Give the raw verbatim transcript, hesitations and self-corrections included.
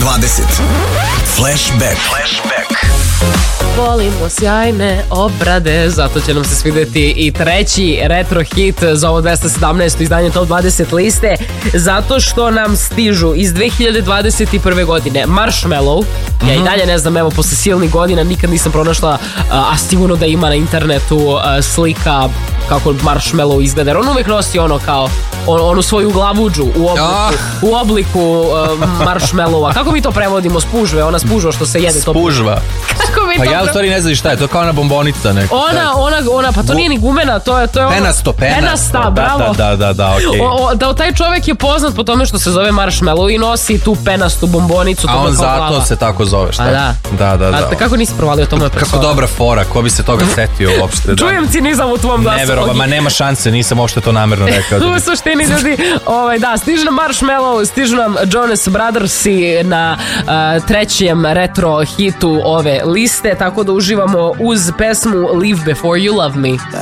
dvadeset. Flashback. Flashback. Volimo sjajne obrade, zato će nam se svidjeti i treći retro hit za ovo dvesta sedamnaesto izdanje Top dvadeset liste, zato što nam stižu iz dve hiljade dvadeset prve godine Marshmello. Mm-hmm. Ja i dalje ne znam, evo, posle silnih godina nikad nisam pronašla, a sigurno da ima na internetu slika kako Marshmello izgleda, jer on uvijek nosi ono kao on, onu svoju glavuđu u obliku, oh. u obliku uh, marshmallowa. Kako mi to prevodimo? Spužve, ona spužva što se jede. Spužva. Kako mi pa to ja u stvari ne znam šta je, to je kao ona bombonica neka. Ona, ona, ona, pa to Bu... nije ni gumena, to je, to je ono... Penasto, penasto. Penasta, bravo. Da, da, da, da, okej. Okay. O, o, da, taj čovjek je poznat po tome što se zove Marshmello i nosi tu penastu bombonicu. A on zato glava. Se tako zove, šta? A da. Da, da, da. A kako nisi provalio to moje persona? Kako dobra fora, ko bi se toga setio uopšte. Čujem cinizam u tvom glasu. Neverova, ma nema šanse, nisam uopšte to namjerno rekao. U suštini, ljudi, ovaj, da, stižu nam Marshmello, stižu nam Jonas Brothers i na uh, trećem retro hitu ove liste, tako da uživamo uz pesmu Leave Before You Love Me.